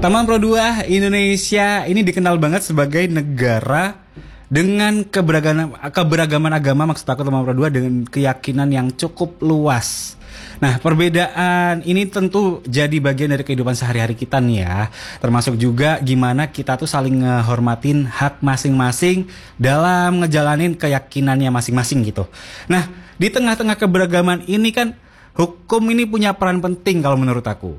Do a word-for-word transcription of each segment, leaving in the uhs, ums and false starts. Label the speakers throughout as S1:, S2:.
S1: Teman Pro dua, Indonesia ini dikenal banget sebagai negara dengan keberagaman keberagaman agama, maksud aku teman Pro dua, dengan keyakinan yang cukup luas. Nah, perbedaan ini tentu jadi bagian dari kehidupan sehari-hari kita nih ya. Termasuk juga gimana kita tuh saling ngehormatin hak masing-masing dalam ngejalanin keyakinannya masing-masing gitu. Nah, di tengah-tengah keberagaman ini kan hukum ini punya peran penting kalau menurut aku.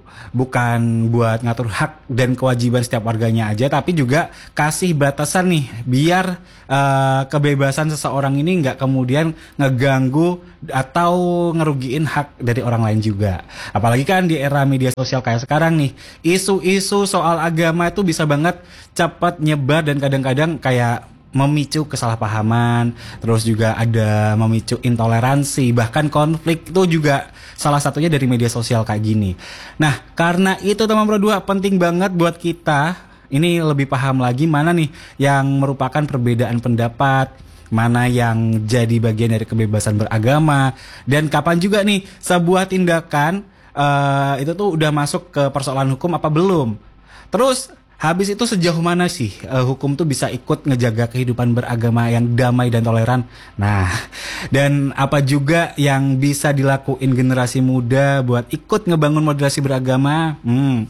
S1: Bukan buat ngatur hak dan kewajiban setiap warganya aja, tapi juga kasih batasan nih biar uh, kebebasan seseorang ini nggak kemudian ngeganggu atau ngerugiin hak dari orang lain juga. Apalagi kan di era media sosial kayak sekarang nih, isu-isu soal agama itu bisa banget cepat nyebar dan kadang-kadang kayak memicu kesalahpahaman, terus juga ada memicu intoleransi, bahkan konflik itu juga salah satunya dari media sosial kayak gini. Nah, karena itu teman Pro dua penting banget buat kita ini lebih paham lagi mana nih yang merupakan perbedaan pendapat, mana yang jadi bagian dari kebebasan beragama, dan kapan juga nih sebuah tindakan uh, itu tuh udah masuk ke persoalan hukum apa belum. Terus habis itu sejauh mana sih uh, hukum tuh bisa ikut ngejaga kehidupan beragama yang damai dan toleran? Nah, dan apa juga yang bisa dilakuin generasi muda buat ikut ngebangun moderasi beragama? Hmm,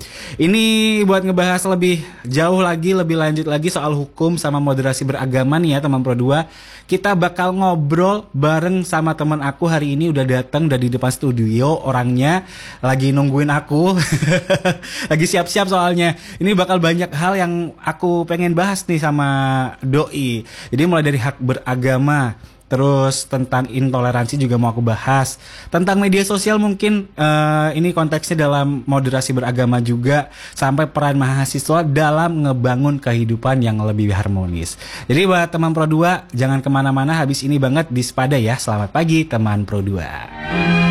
S1: ini buat ngebahas lebih jauh lagi, lebih lanjut lagi soal hukum sama moderasi beragama nih ya teman Pro dua. Kita bakal ngobrol bareng sama teman aku hari ini, udah datang dari depan studio, orangnya lagi nungguin aku. Lagi siap-siap soalnya. Ini bakal banyak hal yang aku pengen bahas nih sama Doi. Jadi mulai dari hak beragama, terus tentang intoleransi juga mau aku bahas. Tentang media sosial mungkin uh, ini konteksnya dalam moderasi beragama juga, sampai peran mahasiswa dalam ngebangun kehidupan yang lebih harmonis. Jadi buat teman Pro dua, jangan kemana-mana, habis ini banget di Sepada ya. Selamat pagi teman Pro dua.